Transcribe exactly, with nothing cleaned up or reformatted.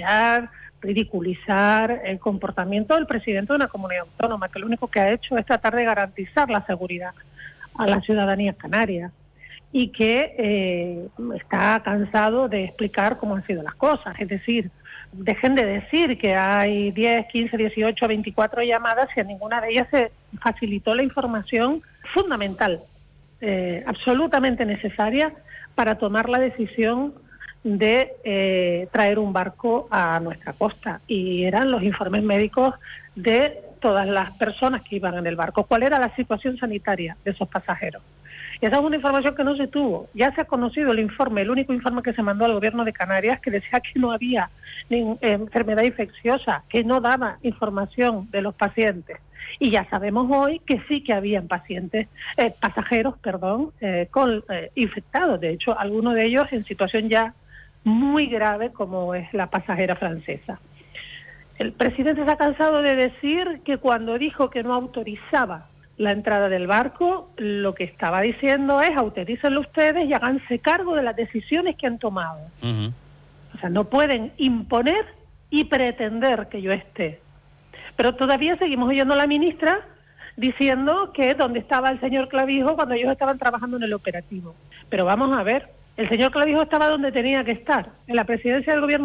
menospreciar, ridiculizar el comportamiento del presidente de una comunidad autónoma, que lo único que ha hecho es tratar de garantizar la seguridad a la ciudadanía canaria, y que eh, está cansado de explicar cómo han sido las cosas. Es decir, dejen de decir que hay diez, quince, dieciocho, veinticuatro llamadas y a ninguna de ellas se facilitó la información fundamental, eh, absolutamente necesaria para tomar la decisión de eh, traer un barco a nuestra costa. Y eran los informes médicos de todas las personas que iban en el barco. ¿Cuál era la situación sanitaria de esos pasajeros? Esa es una información que no se tuvo. Ya se ha conocido el informe, el único informe que se mandó al gobierno de Canarias, que decía que no había ni, eh, enfermedad infecciosa, que no daba información de los pacientes. Y ya sabemos hoy que sí que habían pacientes, eh, pasajeros, perdón, eh, con, eh, infectados. De hecho, algunos de ellos en situación ya muy grave, como es la pasajera francesa. El presidente se ha cansado de decir que cuando dijo que no autorizaba la entrada del barco, lo que estaba diciendo es: autorícenlo ustedes y háganse cargo de las decisiones que han tomado. Uh-huh. O sea, no pueden imponer y pretender que yo esté. Pero todavía seguimos oyendo a la ministra diciendo que dónde estaba el señor Clavijo cuando ellos estaban trabajando en el operativo. Pero vamos a ver, el señor Clavijo estaba donde tenía que estar, en la presidencia del gobierno